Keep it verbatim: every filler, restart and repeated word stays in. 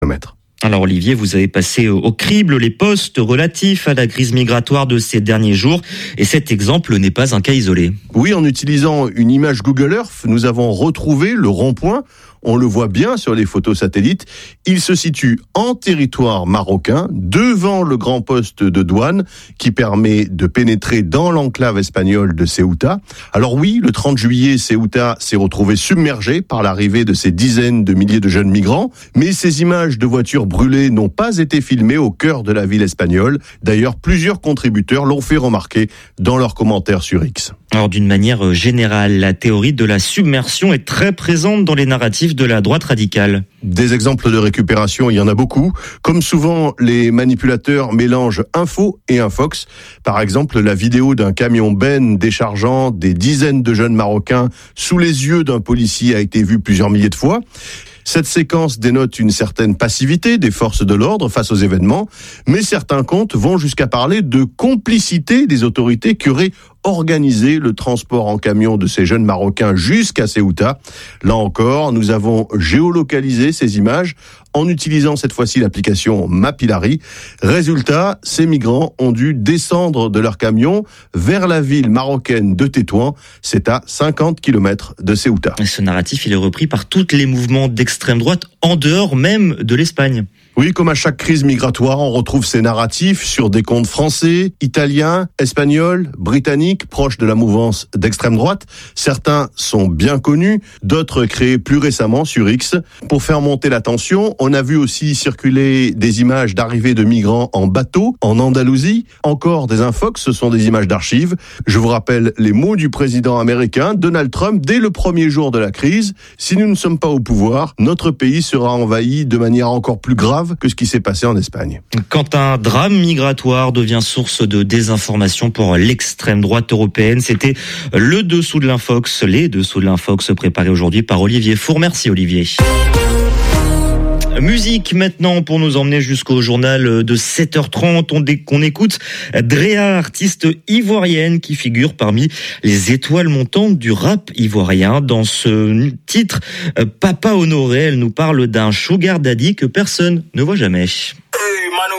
kilomètres. Alors Olivier, vous avez passé au crible les postes relatifs à la crise migratoire de ces derniers jours et cet exemple n'est pas un cas isolé. Oui, en utilisant une image Google Earth, nous avons retrouvé le rond-point. On le voit bien sur les photos satellites. Il se situe en territoire marocain, devant le grand poste de douane qui permet de pénétrer dans l'enclave espagnole de Ceuta. Alors oui, le trente juillet, Ceuta s'est retrouvé submergé par l'arrivée de ces dizaines de milliers de jeunes migrants. Mais ces images de voitures brûlées n'ont pas été filmées au cœur de la ville espagnole. D'ailleurs, plusieurs contributeurs l'ont fait remarquer dans leurs commentaires sur X. Alors d'une manière générale, la théorie de la submersion est très présente dans les narratifs de la droite radicale. Des exemples de récupération, il y en a beaucoup. Comme souvent, les manipulateurs mélangent info et infox. Par exemple, la vidéo d'un camion Ben déchargeant des dizaines de jeunes Marocains sous les yeux d'un policier a été vue plusieurs milliers de fois. Cette séquence dénote une certaine passivité des forces de l'ordre face aux événements, mais certains comptes vont jusqu'à parler de complicité des autorités qui auraient organisé le transport en camion de ces jeunes Marocains jusqu'à Ceuta. Là encore, nous avons géolocalisé ces images en utilisant cette fois-ci l'application Mapillary. Résultat, ces migrants ont dû descendre de leur camion vers la ville marocaine de Tétouan. C'est à cinquante kilomètres de Ceuta. Ce narratif, il est repris par tous les mouvements d'extrême droite en dehors même de l'Espagne. Oui, comme à chaque crise migratoire, on retrouve ces narratifs sur des comptes français, italiens, espagnols, britanniques, proches de la mouvance d'extrême droite. Certains sont bien connus, d'autres créés plus récemment sur X. Pour faire monter la tension, on a vu aussi circuler des images d'arrivée de migrants en bateau, en Andalousie. Encore des infox, ce sont des images d'archives. Je vous rappelle les mots du président américain Donald Trump dès le premier jour de la crise. Si nous ne sommes pas au pouvoir, notre pays sera envahi de manière encore plus grave que ce qui s'est passé en Espagne. Quand un drame migratoire devient source de désinformation pour l'extrême droite européenne, c'était le dessous de l'Infox, les dessous de l'Infox préparés aujourd'hui par Olivier Four. Merci Olivier. Musique maintenant pour nous emmener jusqu'au journal de sept heures trente. On, dé- on écoute Drea, artiste ivoirienne qui figure parmi les étoiles montantes du rap ivoirien. Dans ce titre, Papa Honoré, elle nous parle d'un sugar daddy que personne ne voit jamais.